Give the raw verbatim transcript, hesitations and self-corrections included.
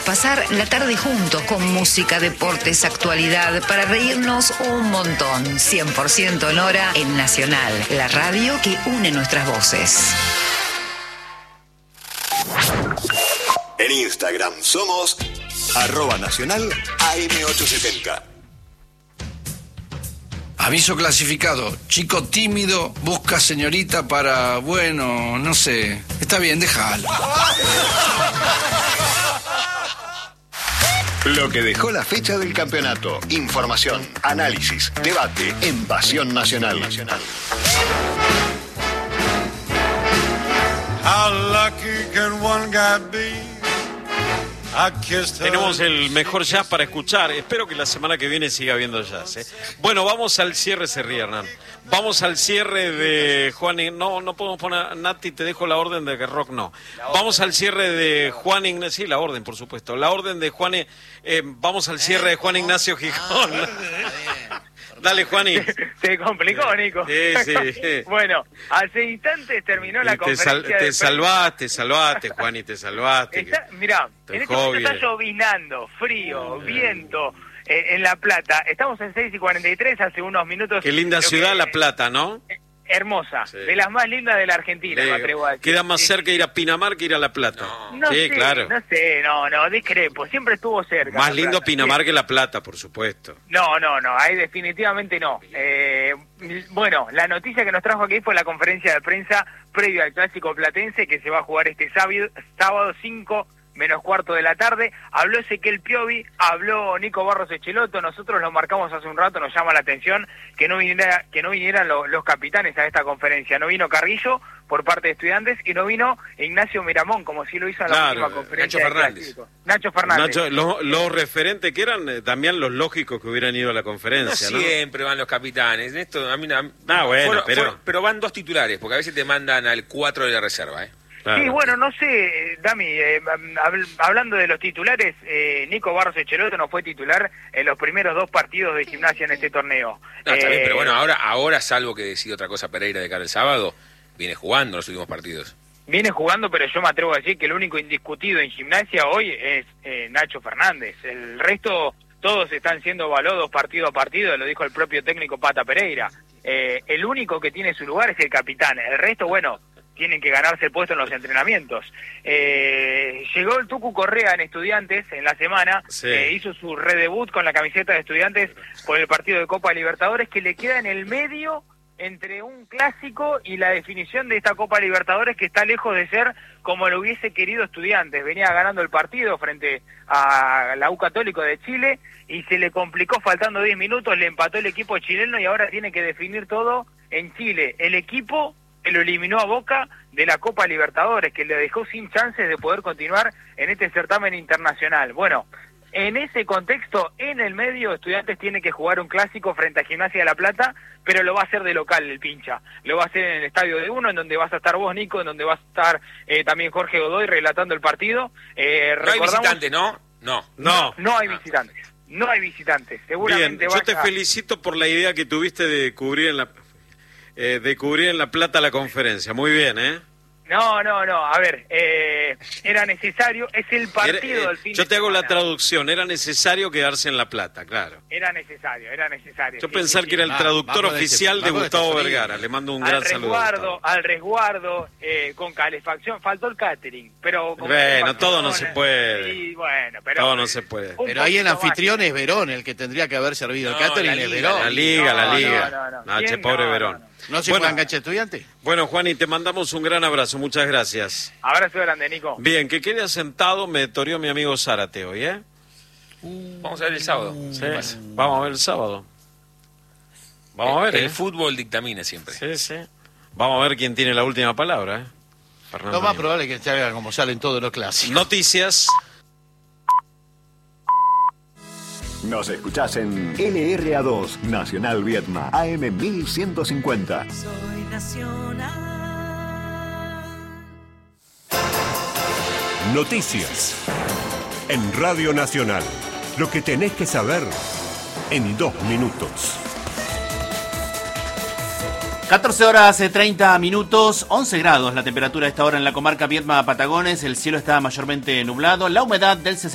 pasar la tarde juntos con música, deportes, actualidad, para reírnos un montón. cien por ciento en hora en Nacional, la radio que une nuestras voces. En Instagram somos arroba nacional A M ochocientos setenta. Aviso clasificado. Chico tímido busca señorita para, bueno, no sé. Está bien, déjalo. Lo que dejó la fecha del campeonato. Información, análisis, debate en Pasión Nacional. How lucky can one guy be? Tenemos el mejor jazz para escuchar. Espero que la semana que viene siga habiendo jazz, ¿eh? Bueno, vamos al cierre, se ríe Hernán. Vamos al cierre de Juan Ignacio. No, no podemos poner, Nati, te dejo la orden de que rock no. Vamos al cierre de Juan Ignacio. Sí, la orden, por supuesto. La orden de Juan. Eh, vamos al cierre de Juan Ignacio Gijón. Dale, Juani. Se complicó, Nico. Sí, sí. Bueno, hace instantes terminó la te conferencia sal, de Te prensa. salvaste, salvaste, Juani, te salvaste. Está, mirá, en este momento está llovinando, frío, viento, eh, en La Plata. Estamos en seis y cuarenta y tres, hace unos minutos. Qué linda ciudad, que, La Plata, ¿no? Eh, hermosa, sí. de las más lindas de la Argentina, Le, me atrevo a decir. Queda más sí. cerca ir a Pinamar que ir a La Plata. No, no sí, sé, claro. no sé, no, no, discrepo, siempre estuvo cerca. Más La lindo Plata. Pinamar Sí. que La Plata, por supuesto. No, no, no, ahí definitivamente no. Eh, bueno, la noticia que nos trajo aquí fue la conferencia de prensa previo al Clásico Platense que se va a jugar este sábado, sábado cinco menos cuarto de la tarde. Habló Ezequiel Piovi, habló Nico Barros Echeloto, nosotros lo marcamos hace un rato, nos llama la atención que no viniera, que no vinieran lo, los capitanes a esta conferencia. No vino Carrillo por parte de Estudiantes y no vino Ignacio Miramón, como sí lo hizo en la Claro, última conferencia. Nacho de Fernández. Clásico. Nacho Fernández. Nacho, los, los referentes que eran, eh, también los lógicos que hubieran ido a la conferencia, No ¿no? siempre van los capitanes. Esto, a mí, a, Ah, bueno, fueron- pero- fueron- pero van dos titulares, porque a veces te mandan al cuatro de la reserva, ¿eh? Claro. Sí, bueno, no sé, Dami, eh, hab- hablando de los titulares, eh, Nico Barros Echeloto no fue titular en los primeros dos partidos de Gimnasia en este torneo. No, está bien, Eh, pero bueno, ahora, ahora salvo que decida otra cosa Pereira de cara al sábado, viene jugando los últimos partidos. Viene jugando, pero yo me atrevo a decir que el único indiscutido en Gimnasia hoy es eh, Nacho Fernández. El resto, todos están siendo evaluados partido a partido, lo dijo el propio técnico Pata Pereira. Eh, el único que tiene su lugar es el capitán. El resto, bueno, tienen que ganarse el puesto en los entrenamientos. Eh, llegó el Tucu Correa en Estudiantes en la semana, Sí. eh, hizo su redebut con la camiseta de Estudiantes por el partido de Copa Libertadores, que le queda en el medio entre un clásico y la definición de esta Copa Libertadores, que está lejos de ser como lo hubiese querido Estudiantes. Venía ganando el partido frente a la U Católico de Chile y se le complicó faltando diez minutos, le empató el equipo chileno y ahora tiene que definir todo en Chile. El equipo que lo eliminó a Boca de la Copa Libertadores, que le dejó sin chances de poder continuar en este certamen internacional. Bueno, en ese contexto, en el medio, Estudiantes tiene que jugar un clásico frente a Gimnasia de La Plata, pero lo va a hacer de local el pincha. Lo va a hacer en el Estadio de Uno, en donde vas a estar vos, Nico, en donde vas a estar eh, también Jorge Godoy relatando el partido. Eh, No hay recordamos- visitante, ¿no? No. No. No hay visitantes, no hay visitantes. Bien, Seguramente yo vaya- te felicito por la idea que tuviste de cubrir en la eh, de cubrir en La Plata la conferencia. Muy bien, ¿eh? No, no, no, a ver, eh, era necesario, es el partido Era- eh, del fin yo de te hago la semana. traducción, era necesario quedarse en La Plata, claro. Era necesario, era necesario. Yo sí, pensar sí, que era el Va- traductor vamos de este- oficial de vamos de Gustavo este frío. Vergara. Le mando un al gran saludo. a resguardo, Gustavo. al resguardo, eh, con calefacción, faltó el catering, pero... con Bueno, calefacción, todo no se puede. Sí, bueno, pero... Todo no se puede. un Pero ahí el poquito anfitrión más. es Verón, el que tendría que haber servido No, el catering la es liga, Verón. La liga, la No, liga. no, no, no. No, che, ¿Quién? pobre No, Verón. no, no. ¿No se Bueno. puede enganchar estudiante? Bueno, Juan, y te mandamos un gran abrazo. Muchas gracias. Abrazo grande, Nico. Bien, que quede sentado, me toreó mi amigo Zárate hoy, ¿eh? Vamos a ver el sábado. Sí. ¿Qué pasa? Vamos a ver el sábado. Vamos a ver, El ¿eh? fútbol dictamina siempre. Sí, sí. Vamos a ver quién tiene la última palabra, ¿eh? Fernando Lo más Niño. probable es que salga como salen todos los clásicos. Noticias. Nos escuchás en L R A dos, Nacional Vietma, A M mil ciento cincuenta. Soy nacional. Noticias. En Radio Nacional. Lo que tenés que saber en dos minutos. catorce horas treinta minutos, once grados la temperatura a esta hora en la comarca Viedma Patagones. El cielo está mayormente nublado. La humedad del